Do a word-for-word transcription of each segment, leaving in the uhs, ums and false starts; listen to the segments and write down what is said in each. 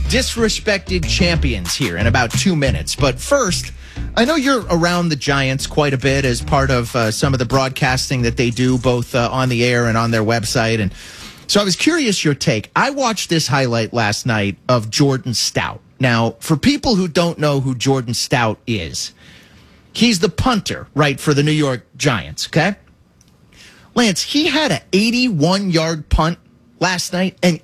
disrespected champions here in about two minutes. But first, I know you're around the Giants quite a bit as part of uh, some of the broadcasting that they do, both uh, on the air and on their website. And so I was curious your take. I watched this highlight last night of Jordan Stout. Now, for people who don't know who Jordan Stout is, he's the punter, right, for the New York Giants, okay? Lance, he had an eighty-one-yard punt last night, an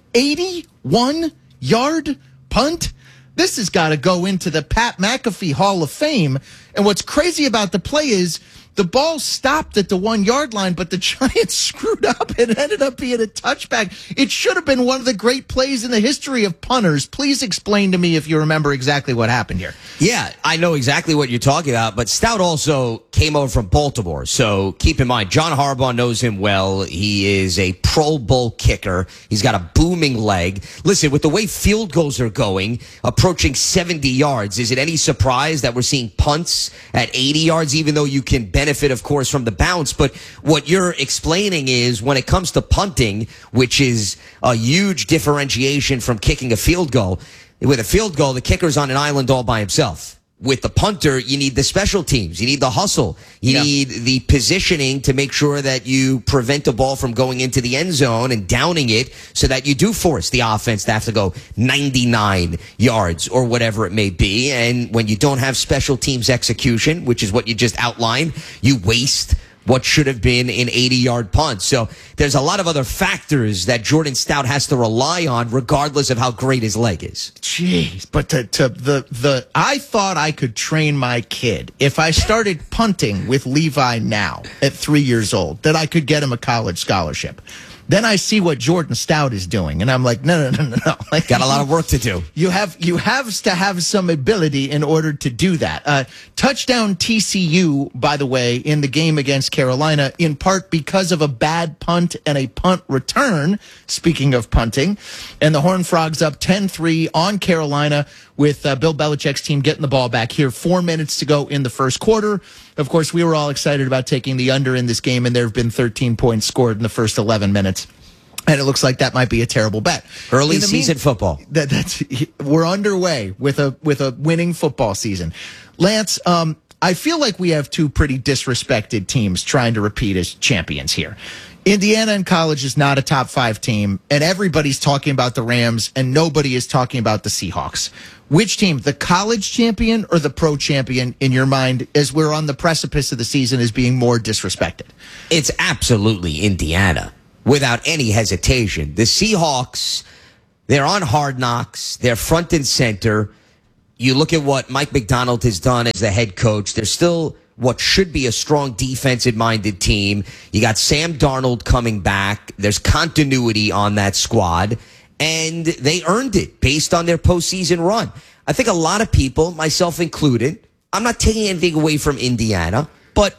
eighty-one-yard punt? This has got to go into the Pat McAfee Hall of Fame. And what's crazy about the play is the ball stopped at the one-yard line, but the Giants screwed up and ended up being a touchback. It should have been one of the great plays in the history of punters. Please explain to me if you remember exactly what happened here. Yeah, I know exactly what you're talking about, but Stout also came over from Baltimore. So keep in mind, John Harbaugh knows him well. He is a Pro Bowl kicker. He's got a booming leg. Listen, with the way field goals are going, approaching seventy yards, is it any surprise that we're seeing punts at eighty yards, even though you can benefit, of course, from the bounce? But what you're explaining is when it comes to punting, which is a huge differentiation from kicking a field goal, with a field goal, the kicker's on an island all by himself. With the punter, you need the special teams. You need the hustle. You yeah. need the positioning to make sure that you prevent the ball from going into the end zone and downing it so that you do force the offense to have to go ninety-nine yards or whatever it may be. And when you don't have special teams execution, which is what you just outlined, you waste what should have been an eighty-yard punt. So there's a lot of other factors that Jordan Stout has to rely on regardless of how great his leg is. Jeez, but to, to the, the, I thought I could train my kid if I started punting with Levi now at three years old, that I could get him a college scholarship. Then I see what Jordan Stout is doing, and I'm like, no, no, no, no, no. Like, got a lot of work to do. You have you have to have some ability in order to do that. Uh, touchdown T C U, by the way, in the game against Carolina, in part because of a bad punt and a punt return, speaking of punting. And the Horned Frogs up ten three on Carolina with uh, Bill Belichick's team getting the ball back here. Four minutes to go in the first quarter. Of course, we were all excited about taking the under in this game, and there have been thirteen points scored in the first eleven minutes. And it looks like that might be a terrible bet. Early season mean, football. That, that's we're underway with a with a winning football season. Lance, um, I feel like we have two pretty disrespected teams trying to repeat as champions here. Indiana in college is not a top five team, and everybody's talking about the Rams, and nobody is talking about the Seahawks. Which team, the college champion or the pro champion, in your mind, as we're on the precipice of the season, is being more disrespected? It's absolutely Indiana, without any hesitation. The Seahawks, they're on Hard Knocks. They're front and center. You look at what Mike Macdonald has done as the head coach. They're still what should be a strong defensive-minded team. You got Sam Darnold coming back. There's continuity on that squad, and they earned it based on their postseason run. I think a lot of people, myself included, I'm not taking anything away from Indiana, but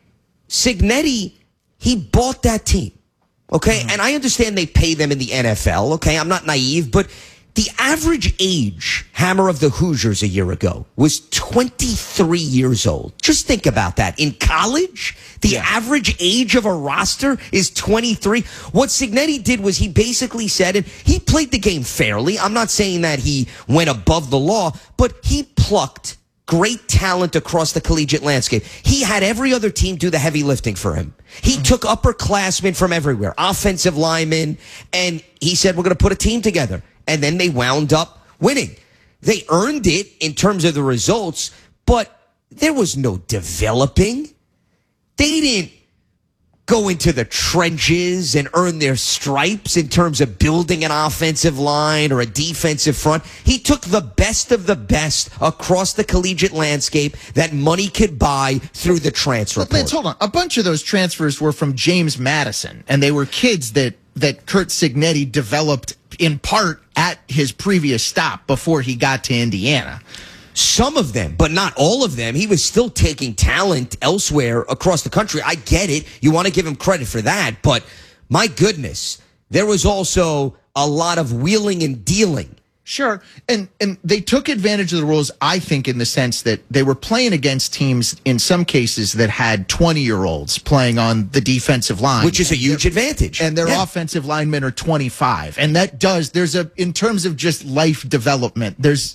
Cignetti, he bought that team, okay? Mm-hmm. And I understand they pay them in the N F L, okay? I'm not naive, but the average age, Hammer of the Hoosiers a year ago, was twenty-three years old. Just think about that. In college, the yeah. average age of a roster is twenty-three. What Cignetti did was he basically said, and he played the game fairly. I'm not saying that he went above the law, but he plucked great talent across the collegiate landscape. He had every other team do the heavy lifting for him. He mm-hmm. took upperclassmen from everywhere, offensive linemen, and he said, we're going to put a team together. And then they wound up winning. They earned it in terms of the results, but there was no developing. They didn't go into the trenches and earn their stripes in terms of building an offensive line or a defensive front. He took the best of the best across the collegiate landscape that money could buy through the transfer portal. Lance, hold on. A bunch of those transfers were from James Madison, and they were kids that, that Curt Cignetti developed in part at his previous stop before he got to Indiana. Some of them, but not all of them. He was still taking talent elsewhere across the country. I get it. You want to give him credit for that. But my goodness, there was also a lot of wheeling and dealing Sure. And and they took advantage of the rules, I think, in the sense that they were playing against teams, in some cases, that had twenty-year-olds playing on the defensive line. Which is a huge advantage. And their yeah. offensive linemen are twenty-five. And that does, there's a, in terms of just life development, there's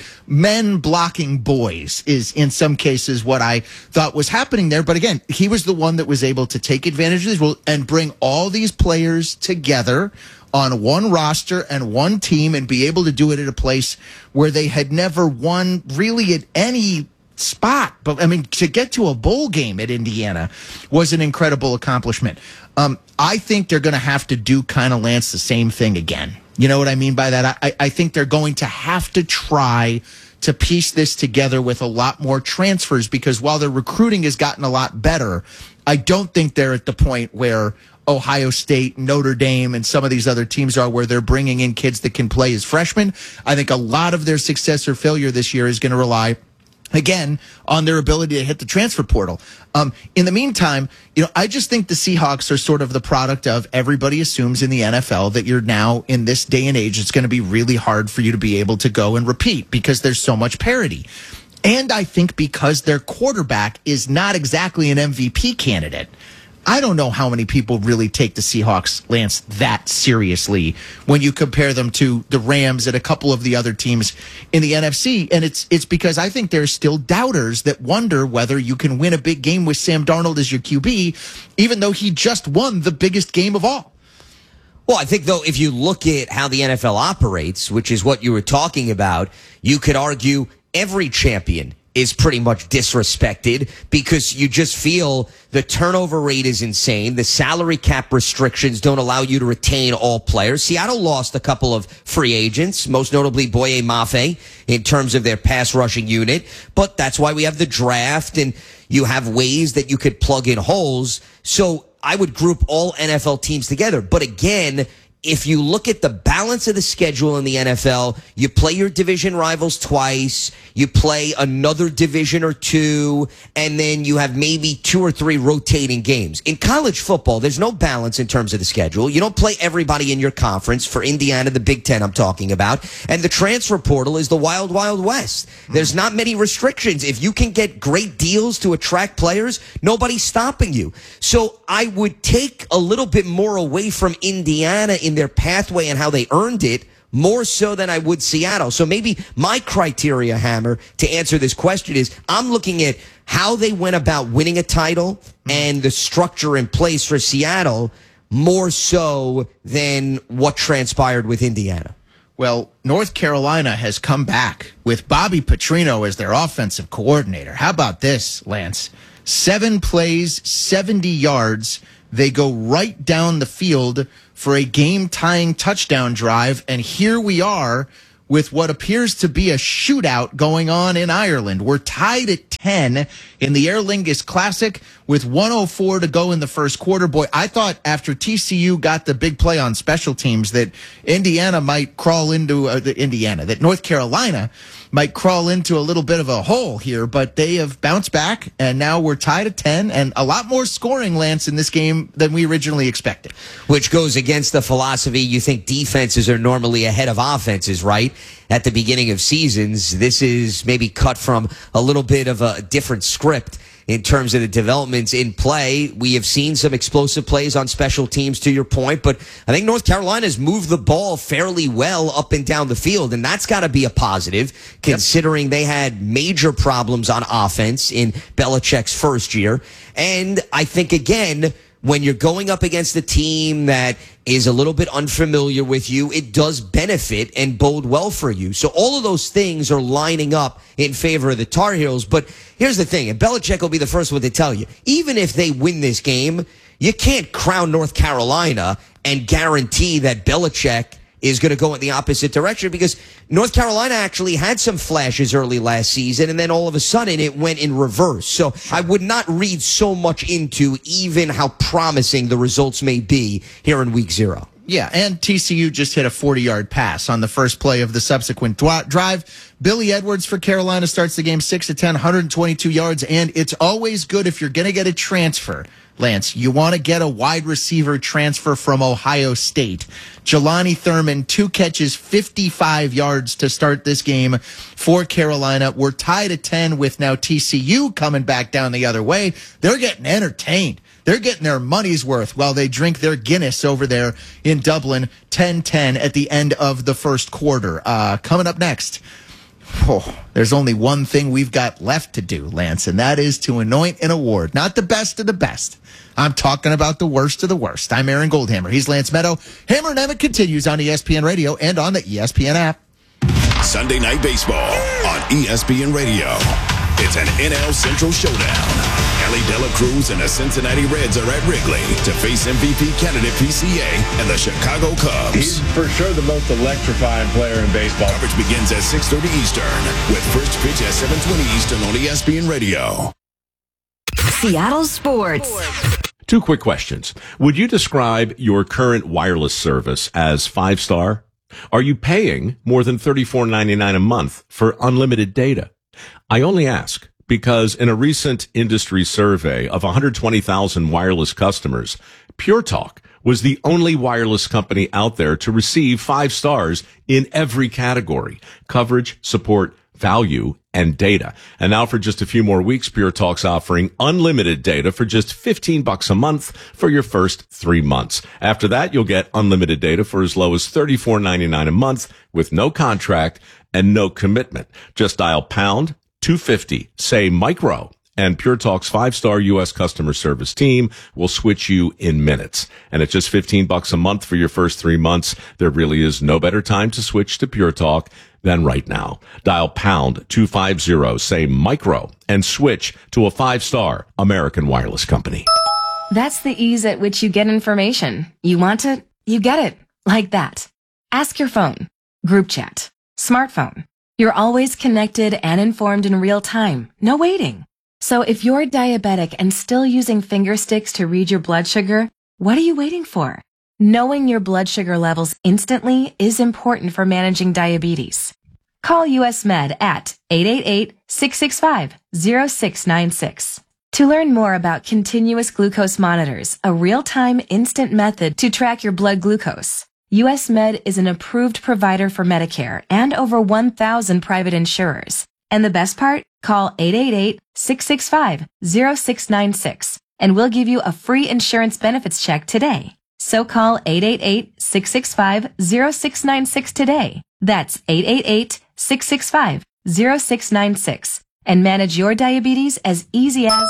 men blocking boys is, in some cases, what I thought was happening there. But again, he was the one that was able to take advantage of these rules and bring all these players together on one roster and one team and be able to do it at a place where they had never won really at any spot. But I mean, to get to a bowl game at Indiana was an incredible accomplishment. Um, I think they're going to have to do kind of, Lance, the same thing again. You know what I mean by that? I, I think they're going to have to try to piece this together with a lot more transfers, because while their recruiting has gotten a lot better, I don't think they're at the point where Ohio State, Notre Dame, and some of these other teams are, where they're bringing in kids that can play as freshmen. I think a lot of their success or failure this year is going to rely, again, on their ability to hit the transfer portal. Um, in the meantime, you know, I just think the Seahawks are sort of the product of, everybody assumes in the N F L that you're now, in this day and age, it's going to be really hard for you to be able to go and repeat because there's so much parity. And I think because their quarterback is not exactly an M V P candidate. I don't know how many people really take the Seahawks, Lance, that seriously when you compare them to the Rams and a couple of the other teams in the N F C. And it's it's because I think there's still doubters that wonder whether you can win a big game with Sam Darnold as your Q B, even though he just won the biggest game of all. Well, I think, though, if you look at how the N F L operates, which is what you were talking about, you could argue every champion is pretty much disrespected because you just feel the turnover rate is insane. The salary cap restrictions don't allow you to retain all players. Seattle lost a couple of free agents, most notably Boye Mafe, in terms of their pass rushing unit. But that's why we have the draft, and you have ways that you could plug in holes. So I would group all N F L teams together. But again, if you look at the balance of the schedule in the N F L, you play your division rivals twice, you play another division or two, and then you have maybe two or three rotating games. In college football, there's no balance in terms of the schedule. You don't play everybody in your conference. For Indiana, the Big Ten I'm talking about. And the transfer portal is the wild, wild west. There's not many restrictions. If you can get great deals to attract players, nobody's stopping you. So I would take a little bit more away from Indiana in their pathway and how they earned it, more so than I would Seattle. So maybe my criteria, Hammer, to answer this question is, I'm looking at how they went about winning a title and the structure in place for Seattle more so than what transpired with Indiana. Well, North Carolina has come back with Bobby Petrino as their offensive coordinator. How about this, Lance? Seven plays, seventy yards. They go right down the field for a game-tying touchdown drive, and here we are with what appears to be a shootout going on in Ireland. We're tied at ten in the Aer Lingus Classic with one oh four to go in the first quarter. Boy, I thought after T C U got the big play on special teams that Indiana might crawl into uh, the Indiana, that North Carolina might crawl into a little bit of a hole here, but they have bounced back, and now we're tied at ten, and a lot more scoring, Lance, in this game than we originally expected. Which goes against the philosophy you think defenses are normally ahead of offenses, right? At the beginning of seasons, this is maybe cut from a little bit of a different script in terms of the developments in play. We have seen some explosive plays on special teams, to your point, but I think North Carolina's moved the ball fairly well up and down the field, and that's got to be a positive, considering yep. they had major problems on offense in Belichick's first year. And I think, again, when you're going up against a team that is a little bit unfamiliar with you, it does benefit and bode well for you. So all of those things are lining up in favor of the Tar Heels. But here's the thing, and Belichick will be the first one to tell you, even if they win this game, you can't crown North Carolina and guarantee that Belichick is going to go in the opposite direction, because North Carolina actually had some flashes early last season, and then all of a sudden it went in reverse. So I would not read so much into even how promising the results may be here in week zero. Yeah, and T C U just hit a forty-yard pass on the first play of the subsequent drive. Billy Edwards for Carolina starts the game six to ten, one hundred twenty-two yards, and it's always good if you're going to get a transfer Lance, you want to get a wide receiver transfer from Ohio State. Jelani Thurman, two catches, fifty-five yards to start this game for Carolina. We're tied at ten with now T C U coming back down the other way. They're getting entertained. They're getting their money's worth while they drink their Guinness over there in Dublin. ten ten at the end of the first quarter. Uh, coming up next. Oh, there's only one thing we've got left to do, Lance, and that is to anoint an award. Not the best of the best. I'm talking about the worst of the worst. I'm Aaron Goldhammer. He's Lance Meadow. Hammer and Emmett continues on E S P N Radio and on the E S P N app. Sunday Night Baseball on E S P N Radio. It's an N L Central showdown. Ellie De La Cruz and the Cincinnati Reds are at Wrigley to face M V P candidate P C A and the Chicago Cubs. He's for sure the most electrifying player in baseball. Coverage begins at six thirty Eastern with first pitch at seven twenty Eastern on E S P N Radio. Seattle Sports. Two quick questions. Would you describe your current wireless service as five-star? Are you paying more than thirty-four ninety-nine a month for unlimited data? I only ask because in a recent industry survey of one hundred twenty thousand wireless customers, Pure Talk was the only wireless company out there to receive five stars in every category: coverage, support, value, and data. And now for just a few more weeks, Pure Talk's offering unlimited data for just fifteen bucks a month for your first three months. After that, you'll get unlimited data for as low as thirty-four ninety-nine a month with no contract and no commitment. Just dial pound two fifty, say micro, and Pure Talk's five-star U S customer service team will switch you in minutes. And at just fifteen bucks a month for your first three months, there really is no better time to switch to Pure Talk than right now. Dial pound two fifty, say micro, and switch to a five-star American wireless company. That's the ease at which you get information. You want it, you get it. Like that. Ask your phone. Group chat. Smartphone. You're always connected and informed in real time. No waiting. So if you're diabetic and still using finger sticks to read your blood sugar, what are you waiting for? Knowing your blood sugar levels instantly is important for managing diabetes. Call U S Med at eight eight eight, six six five, zero six nine six. To learn more about continuous glucose monitors, a real-time instant method to track your blood glucose, U S Med is an approved provider for Medicare and over one thousand private insurers. And the best part? Call eight eight eight, six six five, zero six nine six and we'll give you a free insurance benefits check today. So call eight eight eight, six six five, zero six nine six today. That's eight eight eight, six six five, zero six nine six and manage your diabetes as easy as...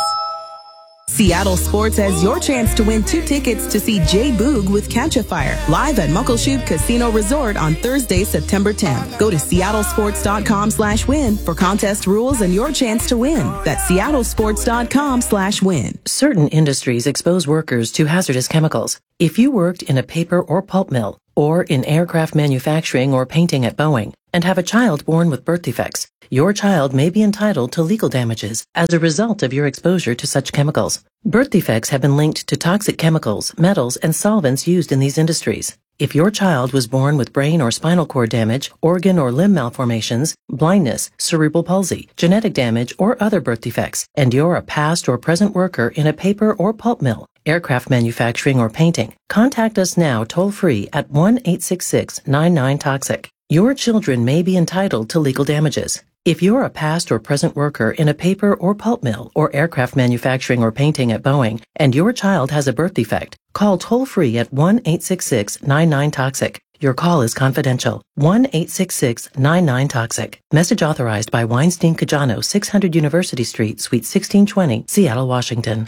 Seattle Sports has your chance to win two tickets to see Jay Boog with Catch a Fire live at Muckleshoot Casino Resort on Thursday, September tenth. Go to seattlesports.com slash win for contest rules and your chance to win. That's seattlesports.com slash win. Certain industries expose workers to hazardous chemicals. If you worked in a paper or pulp mill, or in aircraft manufacturing or painting at Boeing, and have a child born with birth defects, your child may be entitled to legal damages as a result of your exposure to such chemicals. Birth defects have been linked to toxic chemicals, metals, and solvents used in these industries. If your child was born with brain or spinal cord damage, organ or limb malformations, blindness, cerebral palsy, genetic damage, or other birth defects, and you're a past or present worker in a paper or pulp mill, aircraft manufacturing, or painting, contact us now toll-free at one eight six six, nine nine, toxic. Your children may be entitled to legal damages. If you're a past or present worker in a paper or pulp mill or aircraft manufacturing or painting at Boeing, and your child has a birth defect, call toll-free at one eight six six, nine nine, toxic. Your call is confidential. one eight six six, nine nine, toxic. Message authorized by Weinstein Cajano, six hundred University Street, Suite sixteen twenty, Seattle, Washington.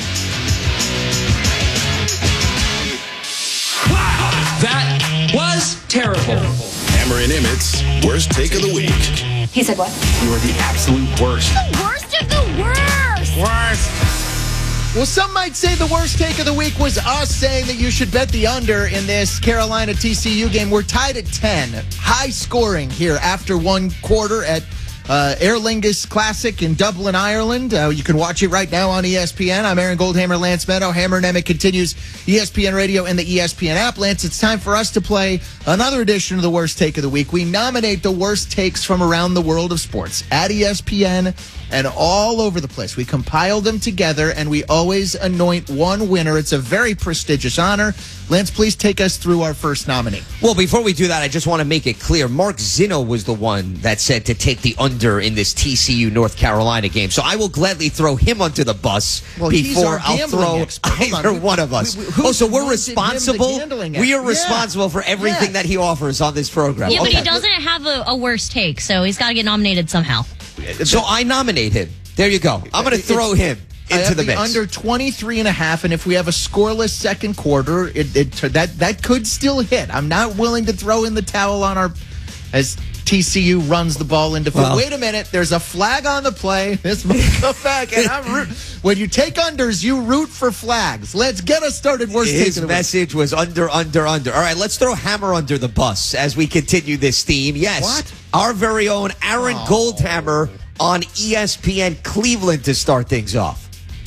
That was terrible. Hammer and Emmett's worst take of the week. He said what? You are the absolute worst. The worst of the worst. Worst. Well, some might say the worst take of the week was us saying that you should bet the under in this Carolina T C U game. We're tied at ten. High scoring here after one quarter at uh, Aer Lingus Classic in Dublin, Ireland. Uh, you can watch it right now on E S P N. I'm Aaron Goldhammer, Lance Meadow. Hammer and Emmett continues E S P N Radio and the E S P N app. Lance, it's time for us to play another edition of the Worst Take of the Week. We nominate the worst takes from around the world of sports at E S P N and all over the place. We compile them together, and we always anoint one winner. It's a very prestigious honor. Lance, please take us through our first nominee. Well, before we do that, I just want to make it clear. Mark Zinno was the one that said to take the under in this T C U North Carolina game. So I will gladly throw him under the bus well, before I'll throw either on. one of us. We, we, oh, so we're responsible? We are responsible yeah. for everything yeah. that he offers on this program. Yeah, okay. but he doesn't have a, a worst take, so he's got to get nominated somehow. So I nominate him. There you go. I'm going to throw it's, him into the, the mix. Under twenty-three and a half, and if we have a scoreless second quarter, it, it that that could still hit. I'm not willing to throw in the towel on our as T C U runs the ball into. Well, wait a minute, there's a flag on the play. This might come back, and I'm root. When you take unders, you root for flags. Let's get us started. Worst His message was under, under, under. All right, let's throw Hammer under the bus as we continue this theme. Yes, what? Our very own Aaron oh. Goldhammer on E S P N Cleveland to start things off.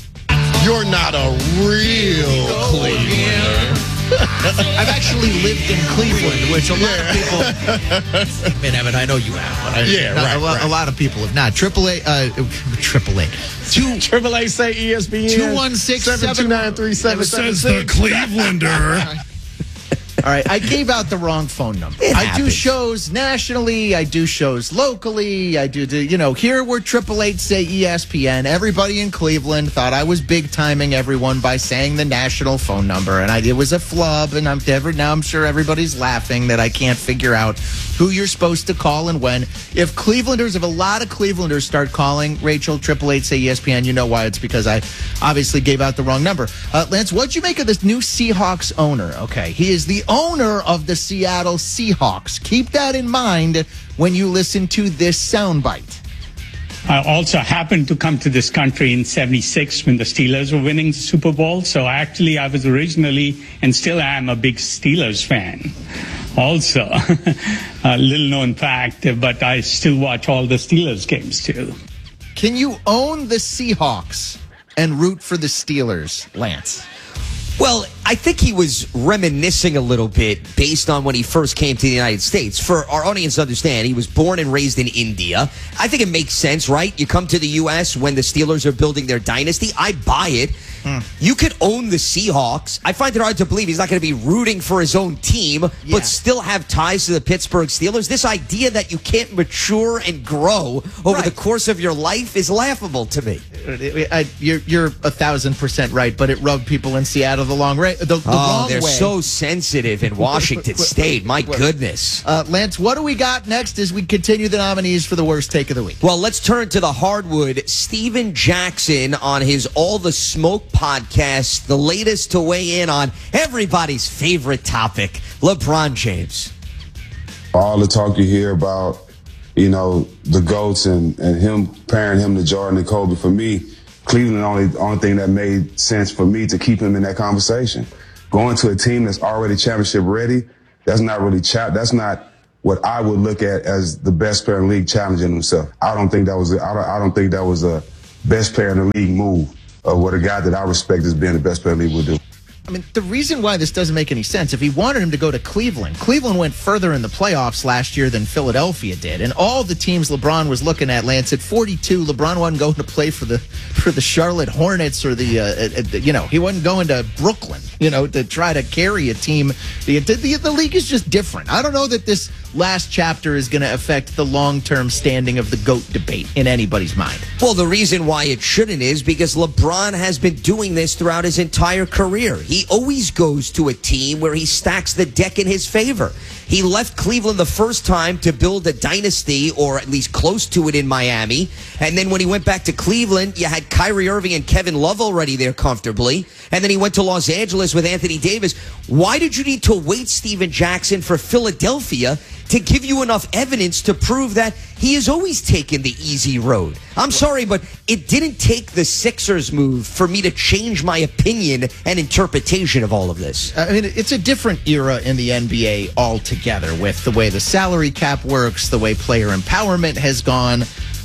You're not a real Clevelander. I've actually lived in Cleveland, which a lot of people. I mean, Evan, I know you have. But I, yeah, not, right, a, right. a lot of people have not. Triple A, uh, Triple A, two Triple A say E S P N. Two one six seven two nine three seven seven six. Says the Clevelander. All right, I gave out the wrong phone number. It I happens. do shows nationally. I do shows locally. I do, do you know, here we're triple eight say E S P N. Everybody in Cleveland thought I was big timing everyone by saying the national phone number, and I, it was a flub. And I'm ever now I'm sure everybody's laughing that I can't figure out who you're supposed to call and when. If Clevelanders, if a lot of Clevelanders start calling Rachel triple eight say E S P N, you know why? It's because I obviously gave out the wrong number. Uh, Lance, what'd you make of this new Seahawks owner? Okay, he is the owner of the Seattle Seahawks. Keep that in mind when you listen to this soundbite. I also happened to come to this country in seventy-six when the Steelers were winning the Super Bowl. So actually, I was originally and still am a big Steelers fan. Also, a little known fact, but I still watch all the Steelers games too. Can you own the Seahawks and root for the Steelers, Lance? Well, I think he was reminiscing a little bit based on when he first came to the United States. For our audience to understand, he was born and raised in India. I think it makes sense, right? You come to the U S when the Steelers are building their dynasty. I buy it. Mm. You could own the Seahawks. I find it hard to believe he's not going to be rooting for his own team, yeah. but still have ties to the Pittsburgh Steelers. This idea that you can't mature and grow over right. the course of your life is laughable to me. I, you're, you're a thousand percent right, but it rubbed people in Seattle the long way. The, the oh, wrong they're way. so sensitive in Washington State. My goodness. Uh, Lance, what do we got next as we continue the nominees for the worst take of the week? Well, let's turn to the hardwood. Steven Jackson on his All the Smoke podcast, the latest to weigh in on everybody's favorite topic, LeBron James. All the talk you hear about, you know, the GOATs and, and him pairing him to Jordan and Kobe, for me, Cleveland, the only, only thing that made sense for me to keep him in that conversation. Going to a team that's already championship ready, that's not really cha- that's not what I would look at as the best player in the league challenging himself. I don't think that was a, I don't, I don't think that was a best player in the league move of what a guy that I respect as being the best player in the league would do. I mean, the reason why this doesn't make any sense, if he wanted him to go to Cleveland, Cleveland went further in the playoffs last year than Philadelphia did. And all the teams LeBron was looking at, Lance, at forty-two, LeBron wasn't going to play for the for the Charlotte Hornets or the, uh, uh, you know, he wasn't going to Brooklyn, you know, to try to carry a team. The, the, the league is just different. I don't know that this last chapter is going to affect the long-term standing of the GOAT debate in anybody's mind. Well, the reason why it shouldn't is because LeBron has been doing this throughout his entire career. He always goes to a team where he stacks the deck in his favor. He left Cleveland the first time to build a dynasty, or at least close to it, in Miami. And then when he went back to Cleveland, you had Kyrie Irving and Kevin Love already there comfortably. And then he went to Los Angeles with Anthony Davis. Why did you need to wait, Steven Jackson, for Philadelphia to give you enough evidence to prove that he has always taken the easy road? I'm sorry, but it didn't take the Sixers move for me to change my opinion and interpretation of all of this. I mean, it's a different era in the N B A altogether, with the way the salary cap works, the way player empowerment has gone.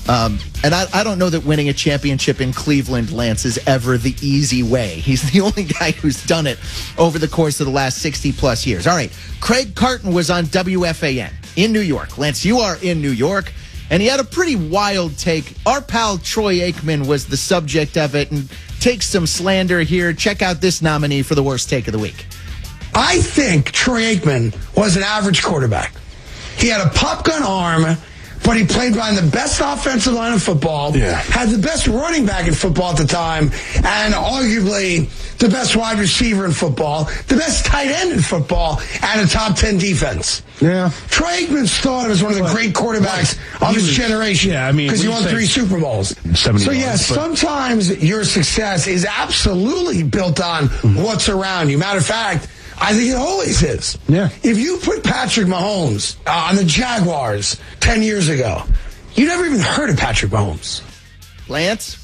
Um, and I, I don't know that winning a championship in Cleveland, Lance, is ever the easy way. He's the only guy who's done it over the course of the last sixty plus years. All right. Craig Carton was on W F A N in New York. Lance, you are in New York. And he had a pretty wild take. Our pal Troy Aikman was the subject of it. And take some slander here. Check out this nominee for the worst take of the week. I think Troy Aikman was an average quarterback. He had a pop gun arm, but he played behind the best offensive line in football, yeah. had the best running back in football at the time, and arguably the best wide receiver in football, the best tight end in football, and a top ten defense. Yeah. Troy Aikman's thought as one of the great quarterbacks of his generation. Yeah, I mean, because he won three Super Bowls. So, yeah, sometimes your success is absolutely built on mm-hmm. what's around you. Matter of fact, I think it always is. Yeah. If you put Patrick Mahomes uh, on the Jaguars ten years ago, you never even heard of Patrick Mahomes. Lance?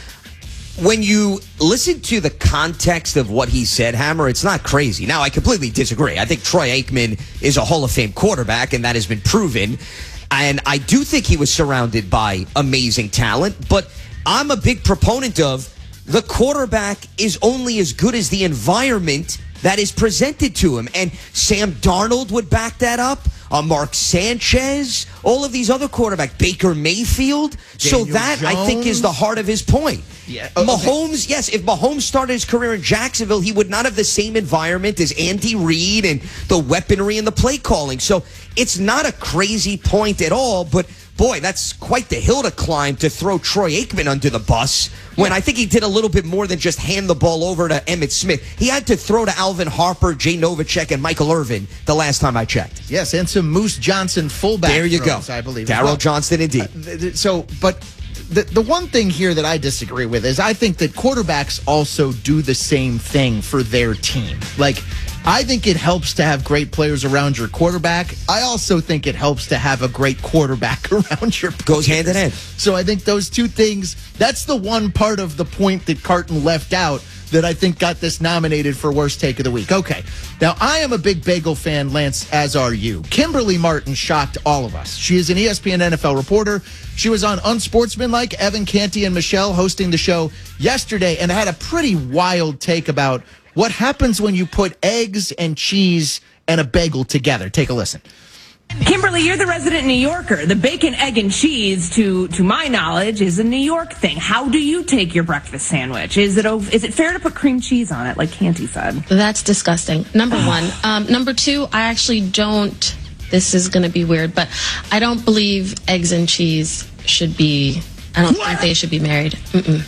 When you listen to the context of what he said, Hammer, it's not crazy. Now, I completely disagree. I think Troy Aikman is a Hall of Fame quarterback, and that has been proven. And I do think he was surrounded by amazing talent, but I'm a big proponent of the quarterback is only as good as the environment that is presented to him. And Sam Darnold would back that up. Uh, Mark Sanchez, all of these other quarterbacks, Baker Mayfield. Daniel so that, Jones. I think, is the heart of his point. Yeah. Oh, Mahomes, okay. Yes, if Mahomes started his career in Jacksonville, he would not have the same environment as Andy Reid and the weaponry and the play calling. So it's not a crazy point at all, but boy, that's quite the hill to climb to throw Troy Aikman under the bus when I think he did a little bit more than just hand the ball over to Emmitt Smith. He had to throw to Alvin Harper, Jay Novacek, and Michael Irvin the last time I checked. Yes, and some Moose Johnson fullback There you throws, go. I believe. Darryl well. Johnston, indeed. Uh, th- th- so, but the, the one thing here that I disagree with is I think that quarterbacks also do the same thing for their team. Like, I think it helps to have great players around your quarterback. I also think it helps to have a great quarterback around your players. Goes hand in hand. So I think those two things, that's the one part of the point that Carton left out that I think got this nominated for worst take of the week. Okay. Now, I am a big bagel fan, Lance, as are you. Kimberly Martin shocked all of us. She is an E S P N N F L reporter. She was on Unsportsmanlike, Evan Canty and Michelle hosting the show yesterday and had a pretty wild take about what happens when you put eggs and cheese and a bagel together. Take a listen. Kimberly, you're the resident New Yorker. The bacon, egg, and cheese, to to my knowledge, is a New York thing. How do you take your breakfast sandwich? Is it is it fair to put cream cheese on it, like Canty said? That's disgusting. Number one. Um, number two, I actually don't, this is going to be weird, but I don't believe eggs and cheese should be, I don't what? think they should be married. Mm-mm.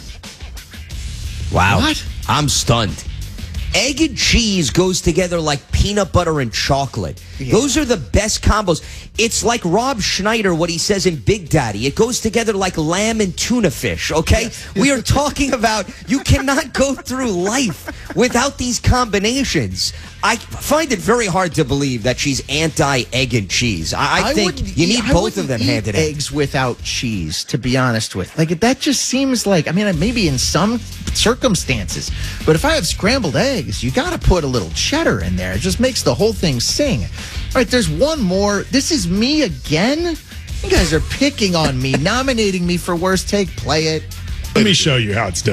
Wow. What? I'm stunned. Egg and cheese goes together like peanut butter and chocolate. Yeah. Those are the best combos. It's like Rob Schneider, what he says in Big Daddy. It goes together like lamb and tuna fish, okay? Yes. We are talking about you cannot go through life without these combinations. I find it very hard to believe that she's anti-egg and cheese. I, I, I think you need I both of them hand in hand. Eggs without cheese, to be honest with. Like, that just seems like, I mean, maybe in some circumstances, but if I have scrambled eggs, you got to put a little cheddar in there. It just makes the whole thing sing. All right, there's one more. This is me again? You guys are picking on me, nominating me for worst take. Play it. Let me show you how it's done.